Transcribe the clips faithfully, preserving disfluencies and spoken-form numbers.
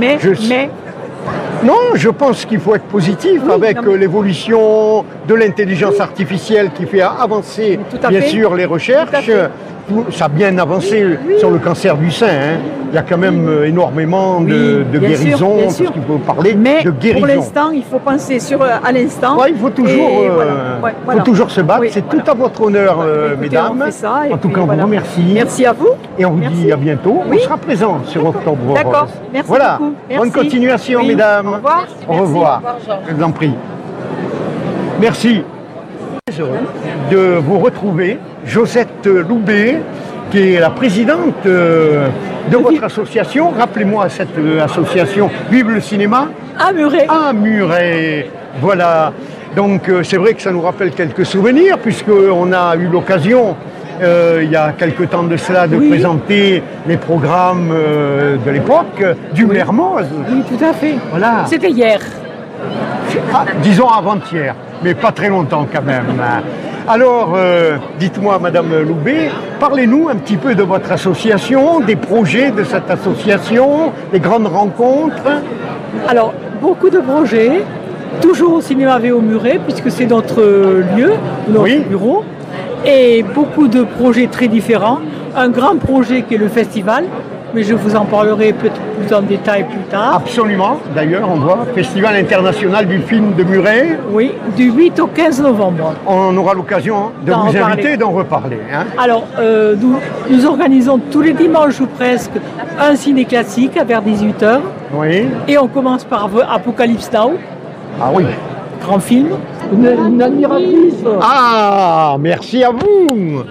mais, Je... mais... Non, je pense qu'il faut être positif oui, avec mais... l'évolution de l'intelligence oui. artificielle qui fait avancer, bien fait. sûr, les recherches. Ça a bien avancé oui, oui. sur le cancer du sein. Hein. Il y a quand même oui. énormément de, oui, de guérisons, parce qu'il faut parler mais de guérison. Pour l'instant, il faut penser sur, à l'instant. Ouais, il faut toujours, euh, voilà. Ouais, voilà. faut toujours se battre. Oui, C'est voilà. tout à votre honneur, euh, Écoutez, mesdames. Ça, en tout puis, cas, on voilà. vous remercie. Merci à vous. Et on vous Merci. dit à bientôt. Oui. On sera présent sur Octobre Rose. D'accord. Merci voilà. beaucoup. Merci. Bonne continuation, oui. mesdames. Au revoir. Au revoir. Je vous en prie. Merci. De vous retrouver, Josette Loubet, qui est la présidente euh, de votre association. Rappelez-moi cette euh, association Vive le cinéma. À Muret. À Muret. Voilà. Donc euh, c'est vrai que ça nous rappelle quelques souvenirs, puisqu'on a eu l'occasion, euh, il y a quelque temps de cela, de oui. présenter les programmes euh, de l'époque du oui. Mermoz. Oui, tout à fait. Voilà. C'était hier. Ah, disons avant-hier, mais pas très longtemps quand même. Alors, euh, dites-moi, Madame Loubet, parlez-nous un petit peu de votre association, des projets de cette association, des grandes rencontres. Alors, beaucoup de projets, toujours au cinéma V O Muret, puisque c'est notre lieu, notre oui. bureau, et beaucoup de projets très différents. Un grand projet qui est le festival, mais je vous en parlerai peut-être plus en détail plus tard. Absolument, d'ailleurs, on voit Festival international du film de Muret. Oui, du huit au quinze novembre. On aura l'occasion de vous reparler. inviter et d'en reparler. Hein. Alors, euh, nous, nous organisons tous les dimanches ou presque un ciné classique vers dix-huit heures. Oui. Et on commence par Apocalypse Now. Ah oui. Grand film. Une, une admiratrice. Ah, merci à vous.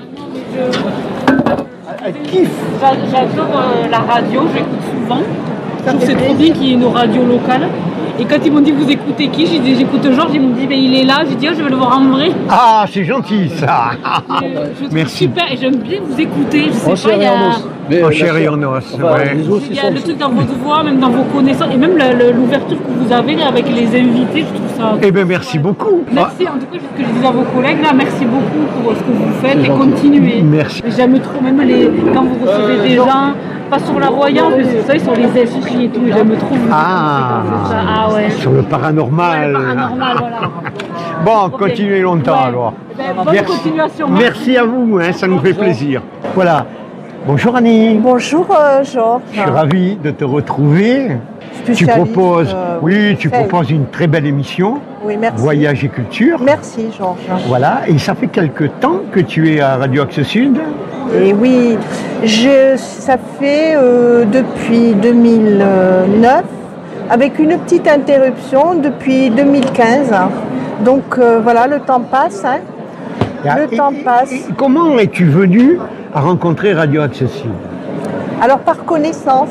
J'adore euh, la radio, j'écoute souvent. Je trouve que c'est trop bien qu'il y ait une radio locale. Et quand ils m'ont dit vous écoutez qui, j'ai dit j'écoute Georges, ils m'ont dit ben, il est là, j'ai dit oh, je vais le voir en vrai. Ah c'est gentil ça. Et, euh, je Merci. Super et j'aime bien vous écouter. Je sais oh, pas, il y a. Mais oh, chérie en os. Enfin, ouais. Il y a le truc dans votre voix, même dans vos connaissances, et même l'ouverture que vous avez avec les invités, je trouve ça. Eh bien merci beaucoup. Merci en tout cas, ce que je dis à vos collègues là, merci beaucoup pour ce que vous faites et continuez. Merci. J'aime trop même les quand vous recevez euh, des gens. gens pas sur la voyance, mais vous savez, sur les esprits et tout, j'aime trop. Ah, ah ouais. Sur le paranormal. Ouais, le paranormal, voilà. Bon, okay. Continuez longtemps ouais. alors. Ben, bonne merci. continuation. Merci. Merci à vous, hein, ça nous fait plaisir. Voilà. Bonjour Annie. Bonjour euh, Georges. Je suis ravi de te retrouver. Tu proposes, euh, oui, tu proposes une très belle émission. Oui, merci. Voyage et culture. Merci Georges. Voilà, et ça fait quelque temps que tu es à Radio Axe Sud. Et oui, je, ça fait euh, depuis deux mille neuf, avec une petite interruption depuis deux mille quinze. Donc euh, voilà, le temps passe. Hein. Le et, temps et, passe. Et comment es-tu venu à rencontrer Radio Axe Sud? Alors par connaissance,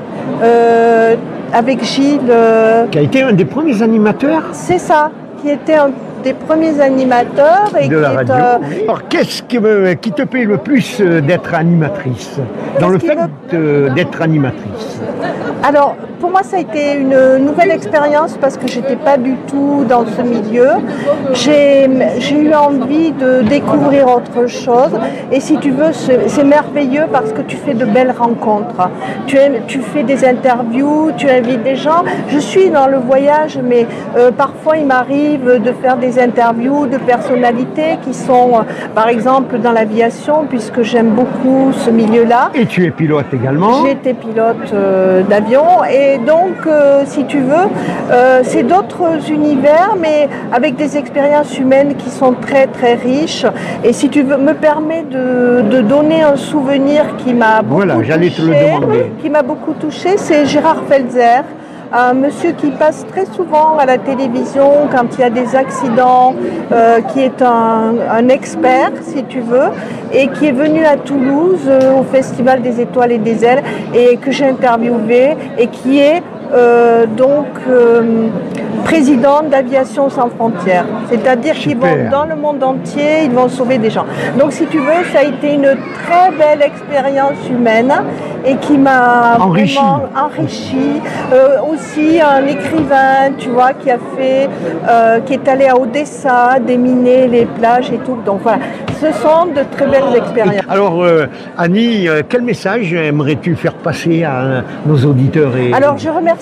euh, avec Gilles. Euh, qui a été un des premiers animateurs. C'est ça, qui était un des premiers animateurs et de qui la radio. Est, euh, Alors qu'est-ce qui, me, qui te plaît le plus d'être animatrice? Dans le fait me... d'être animatrice? Alors pour moi ça a été une nouvelle expérience parce que j'étais pas du tout dans ce milieu. J'ai eu envie de découvrir autre chose et si tu veux c'est merveilleux parce que tu fais de belles rencontres. Tu, tu fais des interviews, tu invites des gens. Je suis dans le voyage mais euh, parfois il m'arrive de faire des interviews de personnalités qui sont euh, par exemple dans l'aviation puisque j'aime beaucoup ce milieu-là. Et tu es pilote également? J'ai été pilote euh, d'avion et donc euh, si tu veux euh, c'est d'autres univers mais avec des expériences humaines qui sont très très riches et si tu veux me permet de, de donner un souvenir qui m'a beaucoup voilà, j'allais te le demander. Qui m'a beaucoup touché, c'est Gérard Felzer. Un monsieur qui passe très souvent à la télévision quand il y a des accidents, euh, qui est un, un expert, si tu veux, et qui est venu à Toulouse euh, au Festival des Étoiles et des Ailes, et que j'ai interviewé, et qui est euh, donc euh, président d'Aviation sans frontières. C'est-à-dire qu'ils vont dans le monde entier, ils vont sauver des gens. Donc si tu veux, ça a été une très belle expérience humaine et qui m'a enrichi. vraiment enrichi. Euh, aussi un écrivain, tu vois, qui a fait, euh, qui est allé à Odessa, déminer les plages et tout. Donc voilà, ce sont de très belles expériences. Alors Annie, quel message aimerais-tu faire passer à nos auditeurs et... Alors je remercie